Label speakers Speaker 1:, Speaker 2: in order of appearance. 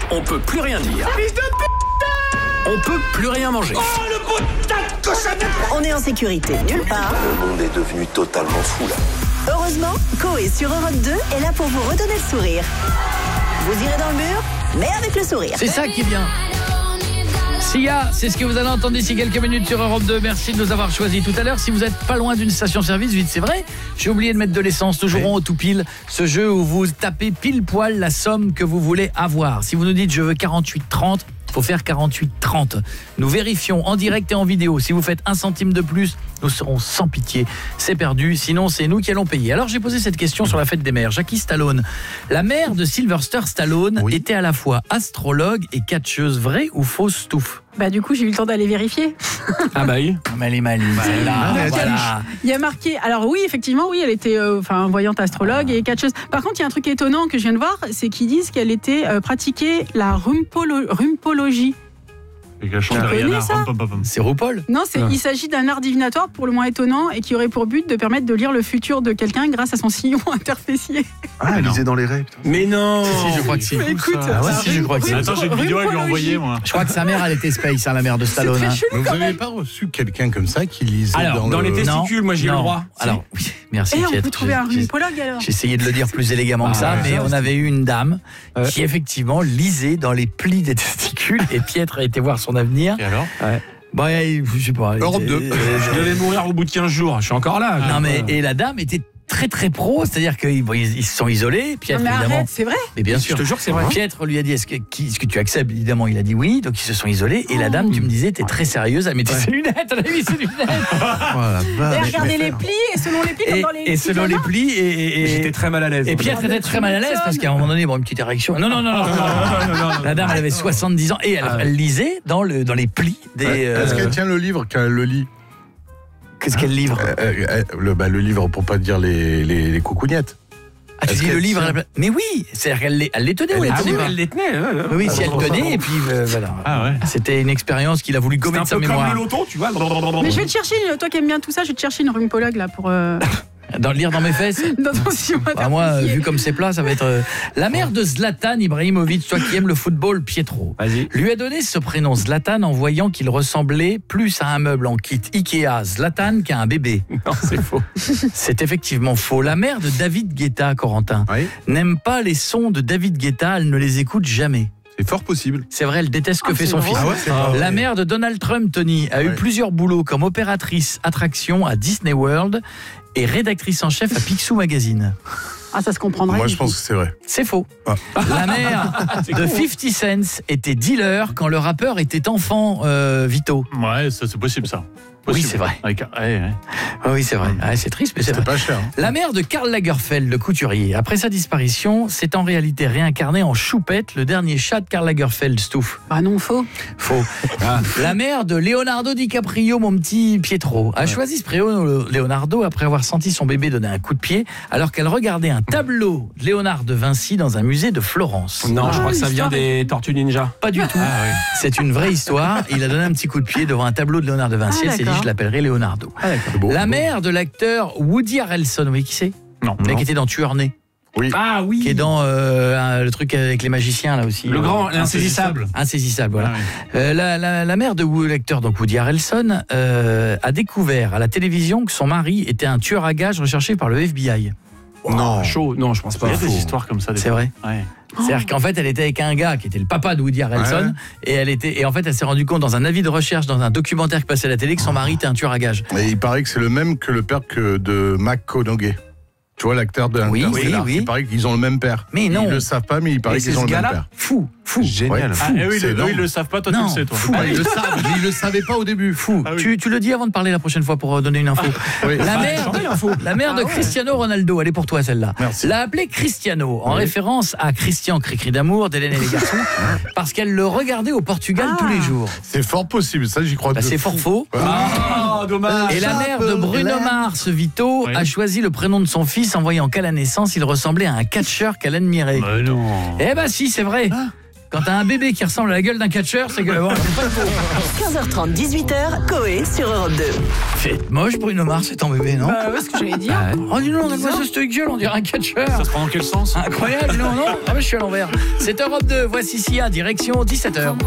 Speaker 1: on peut plus rien dire. Fils de putain! On peut plus rien manger.
Speaker 2: Oh, le putain de cochonnette!
Speaker 3: On est en sécurité nulle part.
Speaker 4: Le monde est devenu totalement fou là.
Speaker 3: Heureusement, Coé sur Europe 2 est là pour vous redonner le sourire. Vous irez dans le mur, mais avec le sourire.
Speaker 5: C'est ça qui est bien. Sia, c'est ce que vous allez entendre d'ici quelques minutes sur Europe 2. Merci de nous avoir choisis tout à l'heure. Si vous êtes pas loin d'une station-service, vite, c'est vrai, j'ai oublié de mettre de l'essence. Toujours rond au tout pile, ce jeu où vous tapez pile poil la somme que vous voulez avoir. Si vous nous dites je veux 48,30, faut faire 48,30. Nous vérifions en direct et en vidéo. Si vous faites 1 centime de plus, nous serons sans pitié. C'est perdu, sinon c'est nous qui allons payer. Alors j'ai posé cette question sur la fête des mères. Jackie Stallone, la mère de Sylvester Stallone, était à la fois astrologue et catcheuse. Vrai ou fausse, Stouff?
Speaker 6: Bah du coup j'ai eu le temps d'aller vérifier.
Speaker 7: Ah bah oui.
Speaker 5: Mais elle est maligne, celle-là. Voilà.
Speaker 6: Il y a marqué, alors oui effectivement oui elle était voyante astrologue et catcheuse. Par contre il y a un truc étonnant que je viens de voir, c'est qu'ils disent qu'elle était pratiquée la rumpologie.
Speaker 7: Connais
Speaker 6: ça?
Speaker 5: C'est RuPaul?
Speaker 6: Non, il s'agit d'un art divinatoire pour le moins étonnant et qui aurait pour but de permettre de lire le futur de quelqu'un grâce à son sillon interfécié.
Speaker 8: Ah, elle lisait dans les rêves.
Speaker 7: Mais non.
Speaker 5: Si, je crois que si.
Speaker 6: Mais écoute,
Speaker 5: si, je crois que si.
Speaker 7: Attends, j'ai une vidéo à lui envoyer, moi.
Speaker 5: Je crois que sa mère, elle était space, la mère de Stallone.
Speaker 6: C'est très chelou,
Speaker 8: Vous
Speaker 6: quand
Speaker 8: n'avez
Speaker 6: même.
Speaker 8: pas reçu quelqu'un comme ça qui lisait
Speaker 7: Dans les testicules, moi j'ai le
Speaker 5: Non.
Speaker 7: droit.
Speaker 5: Alors, oui, merci.
Speaker 6: Et on
Speaker 5: Piet.
Speaker 6: peut trouver un rumpologue alors.
Speaker 5: J'ai essayé de le dire plus élégamment que ça, mais on avait eu une dame qui effectivement lisait dans les plis des testicules et Pietre a été voir son avenir.
Speaker 7: Et alors?
Speaker 5: Bah, je sais pas.
Speaker 8: Europe 2.
Speaker 7: Je devais mourir au bout de 15 jours. Je suis encore là.
Speaker 5: Non mais et la dame était très très pro, c'est-à-dire qu'ils se sont isolés. Pietre,
Speaker 6: Mais
Speaker 5: évidemment.
Speaker 6: arrête, c'est vrai.
Speaker 5: Mais bien sûr.
Speaker 7: Je te jure que c'est vrai.
Speaker 5: Pietre lui a dit est-ce que tu acceptes? Évidemment, il a dit oui. Donc ils se sont isolés. Et la dame, tu me disais, était très sérieuse. Elle mettait ses lunettes. Elle avait mis ses lunettes.
Speaker 6: Et regardez les plis et selon les plis comme dans les
Speaker 5: Et selon les plis
Speaker 7: Et j'étais très mal à l'aise.
Speaker 5: Et Pietre était très mal à l'aise parce qu'à un moment donné, une petite érection. Non. La dame, elle avait 70 ans et elle lisait dans les plis des.
Speaker 8: Est-ce qu'elle tient le livre quand elle le lit?
Speaker 5: Qu'est-ce qu'elle livre?
Speaker 8: Le livre pour pas dire les coucougnettes.
Speaker 5: Ah, tu
Speaker 8: est-ce
Speaker 5: dis le
Speaker 8: qu'elle
Speaker 5: livre
Speaker 8: tient-
Speaker 5: Mais oui, c'est-à-dire qu'elle les tenait. ou elle tenait pas
Speaker 7: elle les tenait.
Speaker 5: Oui, si elle tenait et puis voilà.
Speaker 7: Ah ouais.
Speaker 5: C'était une expérience qu'il a voulu gommer de sa
Speaker 7: C'est un peu comme
Speaker 5: mémoire.
Speaker 7: le loto, tu vois.
Speaker 6: Mais je vais te chercher, toi qui aimes bien tout ça, je vais te chercher une rumpologue là pour
Speaker 5: Lire dans mes fesses.
Speaker 6: dans ton sillon
Speaker 5: Bah, moi,
Speaker 6: interfécié.
Speaker 5: vu comme c'est plat, ça va être... La mère de Zlatan Ibrahimovic, toi qui aimes le football, Pietro,
Speaker 7: Vas-y.
Speaker 5: lui a donné ce prénom Zlatan en voyant qu'il ressemblait plus à un meuble en kit Ikea Zlatan qu'à un bébé.
Speaker 7: Non, c'est faux.
Speaker 5: C'est effectivement faux. La mère de David Guetta, Corentin,
Speaker 8: Oui.
Speaker 5: n'aime pas les sons de David Guetta, elle ne les écoute jamais.
Speaker 8: C'est fort possible.
Speaker 5: C'est vrai, elle déteste ce que fait
Speaker 6: c'est
Speaker 5: son
Speaker 6: drôle.
Speaker 5: fils.
Speaker 8: Ah ouais, c'est pas
Speaker 5: La mère de Donald Trump, Tony, a eu
Speaker 8: Ouais.
Speaker 5: plusieurs boulots comme opératrice attraction à Disney World et rédactrice en chef à Picsou Magazine.
Speaker 6: Ah ça se comprendrait.
Speaker 8: Moi,
Speaker 6: du
Speaker 8: je pense
Speaker 6: coup.
Speaker 8: que c'est vrai.
Speaker 5: C'est faux.
Speaker 8: Ah.
Speaker 5: La mère de 50 Cent était dealer quand le rappeur était enfant, Vito.
Speaker 7: Ouais, ça, c'est possible ça.
Speaker 5: Oui, c'est vrai. Oui, c'est vrai. Ah, c'est triste, mais c'est
Speaker 8: C'était
Speaker 5: vrai.
Speaker 8: pas cher. hein.
Speaker 5: La mère de Karl Lagerfeld, le couturier, après sa disparition, s'est en réalité réincarnée en Choupette, le dernier chat de Karl Lagerfeld, Stouff.
Speaker 6: Ah non, faux.
Speaker 5: Faux. La mère de Leonardo DiCaprio, mon petit Pietro, a choisi ce prénom Leonardo après avoir senti son bébé donner un coup de pied alors qu'elle regardait un tableau de Léonard de Vinci dans un musée de Florence.
Speaker 7: Non, je crois que ça vient
Speaker 6: l'histoire
Speaker 7: des Tortues Ninja.
Speaker 5: Pas du tout. C'est une vraie histoire. Il a donné un petit coup de pied devant un tableau de Léonard de Vinci. Elle s'est dit,
Speaker 6: d'accord.
Speaker 5: je l'appellerai Leonardo.
Speaker 8: C'est beau.
Speaker 5: La mère de l'acteur Woody Harrelson, oui, qui c'est?
Speaker 7: Non.
Speaker 5: Le mec qui était dans Tueur-né,
Speaker 8: Oui.
Speaker 7: Ah oui.
Speaker 5: qui est dans le truc avec les magiciens là aussi.
Speaker 7: Le grand, l'insaisissable.
Speaker 5: Insaisissable, voilà.
Speaker 7: Ah oui.
Speaker 5: La mère de l'acteur, donc Woody Harrelson, a découvert à la télévision que son mari était un tueur à gages recherché par le FBI.
Speaker 8: Non.
Speaker 7: Chaud. Non, je pense pas. Il y a des histoires comme ça.
Speaker 5: C'est vrai.
Speaker 7: Ouais.
Speaker 5: C'est-à-dire qu'en fait, elle était avec un gars qui était le papa de Woody Harrelson et en fait, elle s'est rendue compte dans un avis de recherche, dans un documentaire qui passait à la télé, que son mari était un tueur à gages.
Speaker 8: Et il paraît que c'est le même que le père de McConaughey. Tu vois, l'acteur de
Speaker 5: Oui,
Speaker 8: Interstellar.
Speaker 5: oui.
Speaker 8: Il paraît qu'ils ont le même père.
Speaker 5: Mais non.
Speaker 8: Ils le savent pas, mais il paraît
Speaker 5: Mais
Speaker 8: qu'ils
Speaker 5: c'est
Speaker 8: ont
Speaker 5: ce
Speaker 8: le même
Speaker 5: gars-là
Speaker 8: père.
Speaker 5: Fou.
Speaker 8: Génial.
Speaker 7: Ah, et eux,
Speaker 8: C'est
Speaker 7: eux,
Speaker 8: énorme.
Speaker 7: ils le savent pas, toi tu
Speaker 5: Non,
Speaker 7: le sais, toi.
Speaker 5: fou.
Speaker 8: Ah, ils le savent, mais ils le savaient pas au début.
Speaker 5: Fou.
Speaker 7: Ah oui.
Speaker 5: Tu le dis avant de parler la prochaine fois pour donner une info.
Speaker 8: Oui.
Speaker 5: La mère de Cristiano Ronaldo, elle est pour toi celle-là.
Speaker 8: Merci.
Speaker 5: L'a appelé Cristiano en référence à Christian Cricri d'amour d'Hélène et les garçons parce qu'elle le regardait au Portugal tous les jours.
Speaker 8: C'est fort possible, ça j'y crois.
Speaker 5: Bah,
Speaker 8: de
Speaker 5: c'est
Speaker 8: fou.
Speaker 5: fort faux.
Speaker 7: Ah, dommage.
Speaker 5: Et la mère de Bruno Mars, Vito,
Speaker 7: Oui.
Speaker 5: a choisi le prénom de son fils en voyant qu'à la naissance, il ressemblait à un catcheur qu'elle admirait.
Speaker 7: Mais non.
Speaker 5: Eh ben si, c'est vrai. Quand t'as un bébé qui ressemble à la gueule d'un catcheur, c'est que bon, c'est pas beau.
Speaker 3: 15h30, 18h, Coé sur Europe 2.
Speaker 5: Fait moche Bruno Mars, c'est ton bébé, non?
Speaker 6: Bah ouais, ce que j'allais dire.
Speaker 5: Ah ouais. Oh dis donc, on a quoi ce stuck gueule, on dirait un catcheur.
Speaker 7: Ça se prend dans quel sens?
Speaker 5: Incroyable, non? Ah mais je suis à l'envers. C'est Europe 2, voici Sia, direction 17h.